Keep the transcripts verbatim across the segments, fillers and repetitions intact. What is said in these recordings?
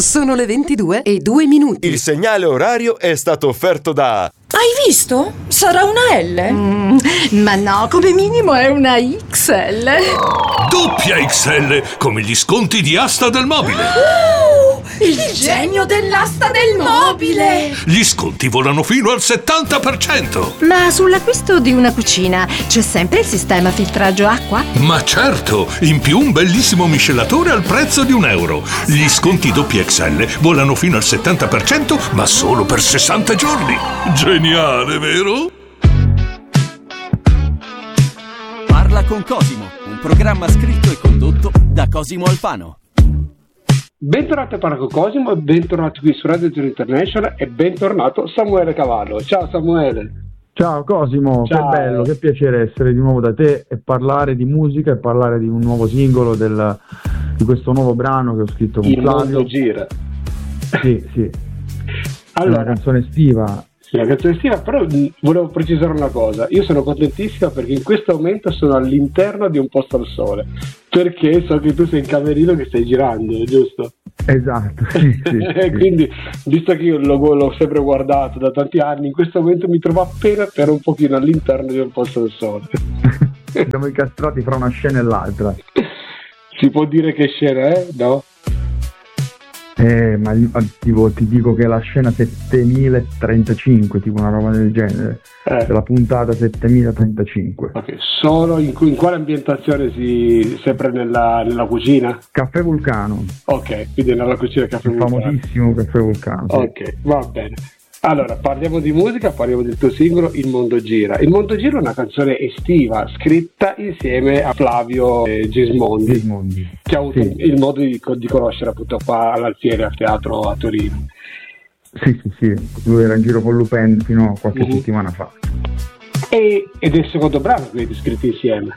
Sono le ventidue e due minuti. Il segnale orario è stato offerto da... Hai visto? Sarà una L? Mm, ma no, come minimo è una X L. Doppia X L, come gli sconti di Asta del Mobile. Uh, il genio dell'asta del mobile! Gli sconti volano fino al settanta per cento. Ma sull'acquisto di una cucina c'è sempre il sistema filtraggio acqua? Ma certo, in più un bellissimo miscelatore al prezzo di un euro. Gli sconti doppia X L volano fino al settanta per cento, ma solo per sessanta giorni. Geniale, vero? Parla con Cosimo, un programma scritto e condotto da Cosimo Alfano. Bentornati a Parla con Cosimo e bentornati qui su Radio Zero International e bentornato Samuele Cavallo. Ciao Samuele. Ciao Cosimo, Ciao. Che bello, che piacere essere di nuovo da te e parlare di musica e parlare di un nuovo singolo, del, di questo nuovo brano che ho scritto con Il Flavio. mondo gira. Sì, sì. Allora, è una canzone estiva. Sì, la canzone estiva, però mh, volevo precisare una cosa. Io sono contentissima perché in questo momento sono all'interno di Un posto al sole, perché so che tu sei in camerino che stai girando, giusto? Esatto, sì, sì, sì. Quindi, visto che io lo, l'ho sempre guardato da tanti anni, in questo momento mi trovo appena per un pochino all'interno di Un posto al sole. Siamo incastrati fra una scena e l'altra. Si può dire che scena è? No? Eh, ma tipo, ti dico che è la scena settemilatrentacinque, tipo una roba del genere. Eh. La puntata settemilatrentacinque. Okay. Solo in, in quale ambientazione si sempre nella, nella cucina? Caffè Vulcano. Ok, quindi nella cucina Caffè Il Vulcano. famosissimo Caffè Vulcano. Sì. Ok, va bene. Allora, parliamo di musica, parliamo del tuo singolo Il mondo gira. Il mondo gira è una canzone estiva scritta insieme a Flavio eh, Gismondi, Gismondi, che ha avuto sì. il modo di, di conoscere appunto qua all'Alfiere, al teatro a Torino. Sì, sì, sì, lui era in giro con Lupin fino a qualche Mm-hmm. settimana fa. E, ed è il secondo brano che avete scritto insieme.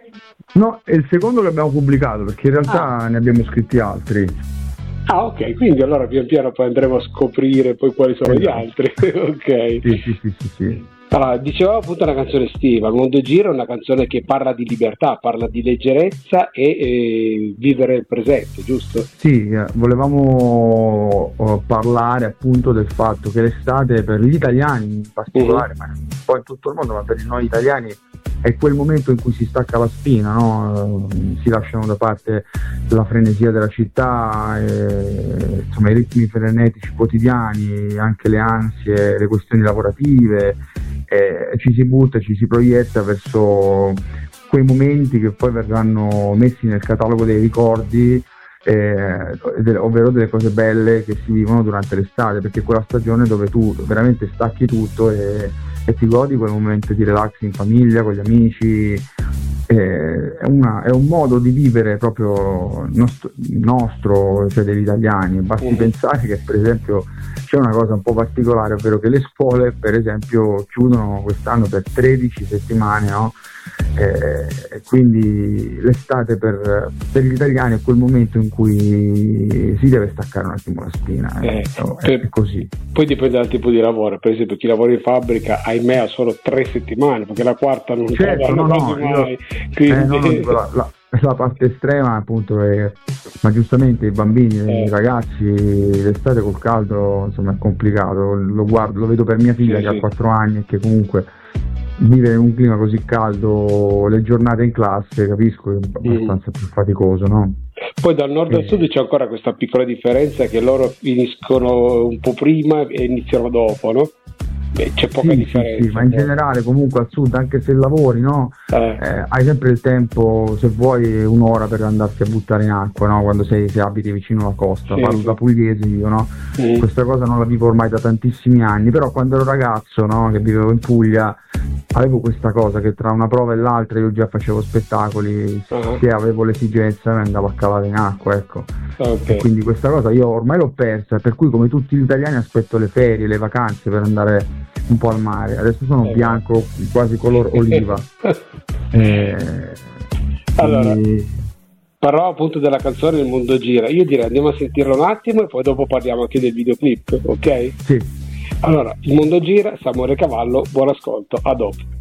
No, è il secondo che abbiamo pubblicato, perché in realtà Ah. ne abbiamo scritti altri. Ah, ok, quindi allora pian piano poi andremo a scoprire poi quali sono gli Esatto. altri. Ok. Sì, sì, sì, sì, sì. Allora, dicevamo appunto una canzone estiva. Il mondo gira è una canzone che parla di libertà, parla di leggerezza e eh, vivere il presente, giusto? Sì, eh, volevamo eh, parlare appunto del fatto che l'estate per gli italiani in particolare, ma un po' in tutto il mondo, ma per noi italiani è quel momento in cui si stacca la spina, no? Eh, si lasciano da parte la frenesia della città, e, insomma, i ritmi frenetici quotidiani, anche le ansie, le questioni lavorative, e ci si butta, ci si proietta verso quei momenti che poi verranno messi nel catalogo dei ricordi, eh, de- ovvero delle cose belle che si vivono durante l'estate, perché è quella stagione dove tu veramente stacchi tutto e, e ti godi quel momento di relax in famiglia, con gli amici. Eh, è, una, è un modo di vivere proprio nostro, nostro, cioè degli italiani. Basti mm. pensare che per esempio c'è una cosa un po' particolare, ovvero che le scuole per esempio chiudono quest'anno per tredici settimane, no? Eh, quindi l'estate per, per gli italiani è quel momento in cui si deve staccare un attimo la spina, eh. Eh, è, è così. Poi dipende dal tipo di lavoro, per esempio chi lavora in fabbrica ahimè ha solo tre settimane, perché la quarta non certo, no, no, quasi io, mai. Quindi... eh, no, no, dico, la, la, la parte estrema appunto è, ma giustamente i bambini, eh. i ragazzi, l'estate col caldo insomma è complicato, lo guardo, lo vedo per mia figlia sì, che sì. ha quattro anni e che comunque vivere in un clima così caldo, le giornate in classe, capisco che è abbastanza mm. più faticoso, no? Poi dal nord al sud c'è ancora questa piccola differenza che loro finiscono un po' prima e iniziano dopo, no? Beh, c'è poca sì, differenza. Sì, sì, ma in generale comunque al sud, anche se lavori, no? Eh. Eh, hai sempre il tempo, se vuoi, un'ora per andarti a buttare in acqua, no? Quando sei, se abiti vicino alla costa, sì, parlo sì. da pugliese io, no? Mm. Questa cosa non la vivo ormai da tantissimi anni, però quando ero ragazzo, no? Che vivevo in Puglia, avevo questa cosa che tra una prova e l'altra io già facevo spettacoli, uh-huh. se avevo l'esigenza mi andavo a calare in acqua, ecco. Okay. E quindi questa cosa io ormai l'ho persa, per cui come tutti gli italiani aspetto le ferie, le vacanze per andare un po' al mare. Adesso sono okay. bianco, quasi color oliva. eh, allora, quindi... parlo appunto della canzone Il mondo gira. Io direi andiamo a sentirla un attimo e poi dopo parliamo anche del videoclip, ok? Sì. Allora, Il mondo gira, Samuele Cavallo, buon ascolto, a dopo.